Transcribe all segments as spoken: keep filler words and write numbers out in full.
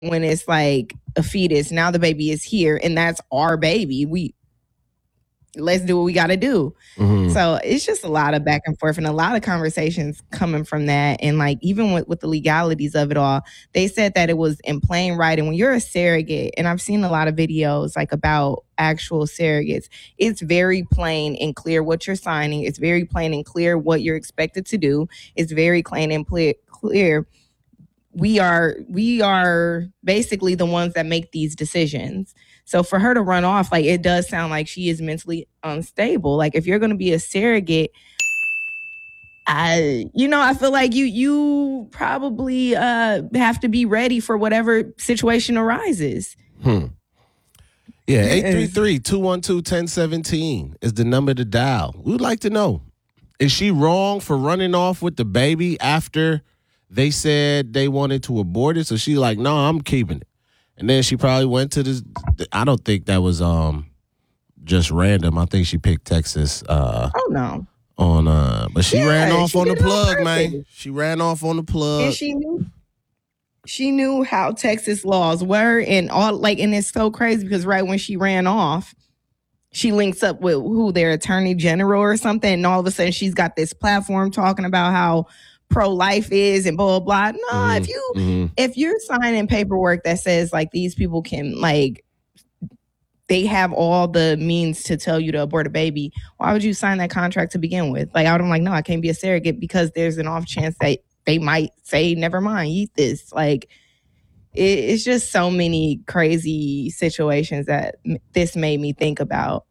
when it's like a fetus. Now the baby is here, and that's our baby. We let's do what we got to do. Mm-hmm. So it's just a lot of back and forth and a lot of conversations coming from that. And like, even with, with the legalities of it all, they said that it was in plain writing. When you're a surrogate, and I've seen a lot of videos like about actual surrogates, it's very plain and clear what you're signing. It's very plain and clear what you're expected to do. It's very plain and ple- clear. We are, we are basically the ones that make these decisions. So for her to run off, like, it does sound like she is mentally unstable. Like, if you're going to be a surrogate, I, you know, I feel like you you probably uh, have to be ready for whatever situation arises. Hmm. Yeah, eight three three, two one two, one zero one seven is the number to dial. We would like to know, is she wrong for running off with the baby after they said they wanted to abort it? So she's like, no, I'm keeping it. And then she probably went to this. I don't think that was um just random. I think she picked Texas. Uh, oh no. On uh, but she yeah, ran off she on the plug, on man. She ran off on the plug. And she knew. She knew how Texas laws were, and all like, and it's so crazy because right when she ran off, she links up with who, their attorney general or something, and all of a sudden she's got this platform talking about how pro-life is and blah blah blah. No, mm-hmm. if you mm-hmm. if you're signing paperwork that says like these people can, like, they have all the means to tell you to abort a baby, why would you sign that contract to begin with? Like, I would, I'm like, no, I can't be a surrogate because there's an off chance that they might say, never mind, eat this. Like, it, it's just so many crazy situations that m- this made me think about.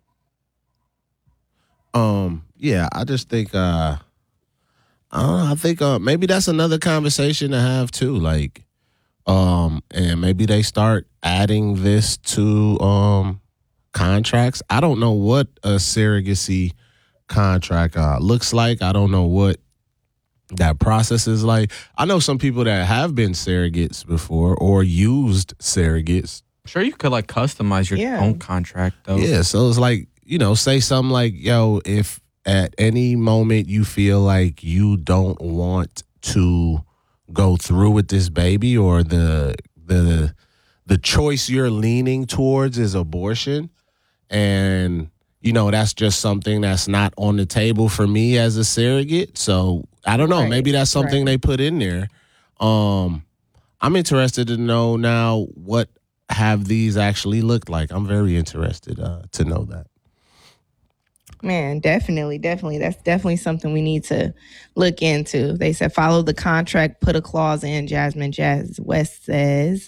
Um, yeah, I just think. Uh... I don't know, I think uh, maybe that's another conversation to have too. Like, um, and maybe they start adding this to um, contracts. I don't know what a surrogacy contract uh, looks like. I don't know what that process is like. I know some people that have been surrogates before or used surrogates. Sure, you could like customize your yeah. own contract though. Yeah, so it's like, you know, say something like, yo, if at any moment you feel like you don't want to go through with this baby, or the the the choice you're leaning towards is abortion, and you know that's just something that's not on the table for me as a surrogate. So I don't know, right. maybe that's something right. they put in there. Um, I'm interested to know now, what have these actually looked like? I'm very interested uh, to know that. Man, definitely, definitely. That's definitely something we need to look into. They said follow the contract, put a clause in. Jasmine Jazz West says.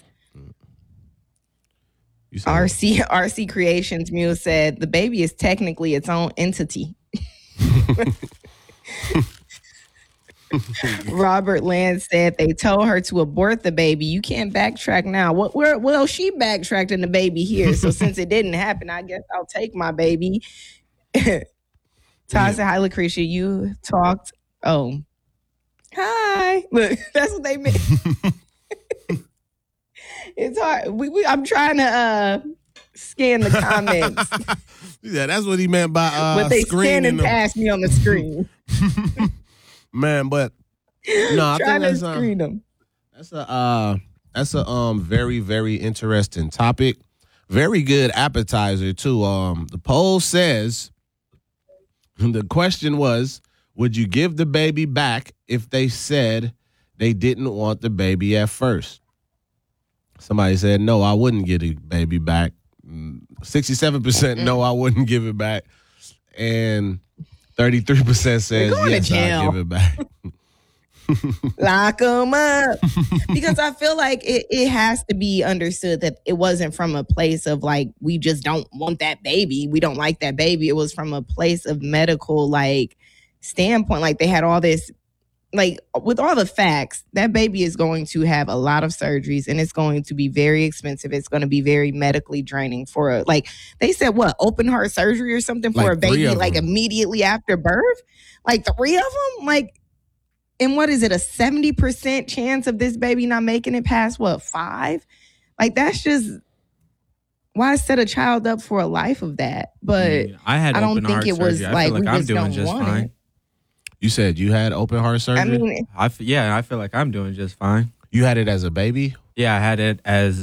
R C R C Creations Mule said the baby is technically its own entity. Robert Land said they told her to abort the baby. You can't backtrack now. What? Where? Well, she backtracked in the baby here. So since it didn't happen, I guess I'll take my baby. Todd yeah. said, hi, Lucretia, you talked. Oh, hi. Look, that's what they meant. It's hard. We, we, I'm trying to uh, scan the comments. Yeah, that's what he meant by uh, but they scanning past me on the screen. Man, but no, I trying think that's, to screen uh, them. That's a uh, that's a um very very interesting topic. Very good appetizer too. Um, the poll says. The question was, would you give the baby back if they said they didn't want the baby at first? Somebody said, no, I wouldn't give the baby back. sixty-seven percent no, I wouldn't give it back. And thirty-three percent says, yes, I'll give it back. Lock them up. Because I feel like it, it has to be understood that it wasn't from a place of like, we just don't want that baby. We don't like that baby. It was from a place of medical like standpoint. Like they had all this, like with all the facts, that baby is going to have a lot of surgeries and it's going to be very expensive. It's going to be very medically draining for a, like they said, what, open heart surgery or something for like a baby like immediately after birth? Like three of them? Like, and what is it, a seventy percent chance of this baby not making it past, what, five? Like, that's just, why set a child up for a life of that? But I, mean, I, had I don't think it was surgery. like, like we I'm just doing don't just want fine. it. You said you had open heart surgery? I mean, I f- yeah, I feel like I'm doing just fine. You had it as a baby? Yeah, I had it as